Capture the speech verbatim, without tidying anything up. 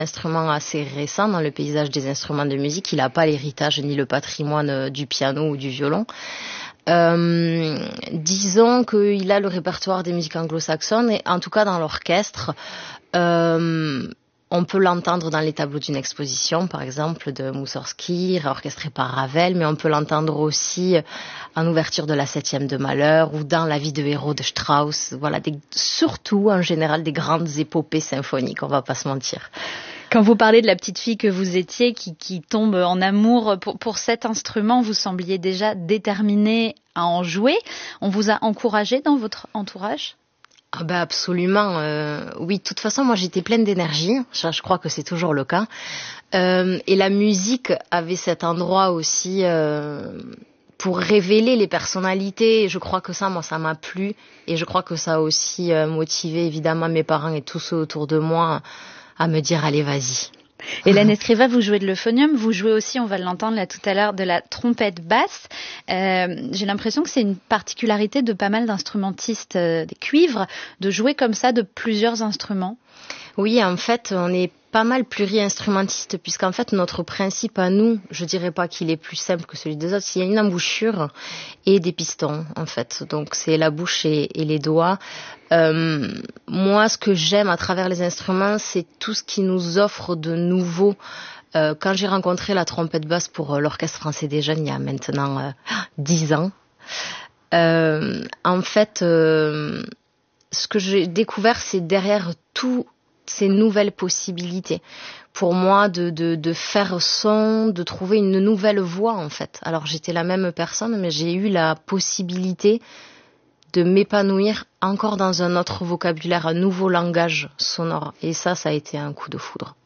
Instrument assez récent dans le paysage des instruments de musique. Il n'a pas l'héritage ni le patrimoine du piano ou du violon. Euh, disons qu'il a le répertoire des musiques anglo-saxonnes et en tout cas dans l'orchestre, euh, on peut l'entendre dans les tableaux d'une exposition, par exemple de Moussorgsky, réorchestré par Ravel, mais on peut l'entendre aussi en ouverture de la Septième de Malheur ou dans La vie de héros de Strauss. Voilà, des, surtout en général des grandes épopées symphoniques, on va pas se mentir. Quand vous parlez de la petite fille que vous étiez, qui, qui tombe en amour pour, pour cet instrument, vous sembliez déjà déterminée à en jouer. On vous a encouragé dans votre entourage ? Ah ben absolument, euh, oui. De toute façon, moi j'étais pleine d'énergie. Je, je crois que c'est toujours le cas. Euh, et la musique avait cet endroit aussi euh, pour révéler les personnalités. Je crois que ça, moi, ça m'a plu. Et je crois que ça a aussi euh, motivé évidemment mes parents et tous ceux autour de moi à me dire allez, vas-y. Hélène Escriva, vous jouez de l'euphonium, vous jouez aussi, on va l'entendre là tout à l'heure, de la trompette basse. Euh, j'ai l'impression que c'est une particularité de pas mal d'instrumentistes euh, des cuivres, de jouer comme ça de plusieurs instruments. Oui, en fait, on est pas mal pluri-instrumentiste, puisqu'en fait, notre principe à nous, je dirais pas qu'il est plus simple que celui des autres, il y a une embouchure et des pistons, en fait. Donc, c'est la bouche et, et les doigts. Euh, moi, ce que j'aime à travers les instruments, c'est tout ce qui nous offre de nouveau. Euh, quand j'ai rencontré la trompette basse pour l'Orchestre français des jeunes, il y a maintenant euh, dix ans, euh, en fait, euh, ce que j'ai découvert, c'est derrière tout ces nouvelles possibilités pour moi de, de, de faire son, de trouver une nouvelle voix en fait. Alors j'étais la même personne, mais j'ai eu la possibilité de m'épanouir encore dans un autre vocabulaire, un nouveau langage sonore. Et ça, ça a été un coup de foudre.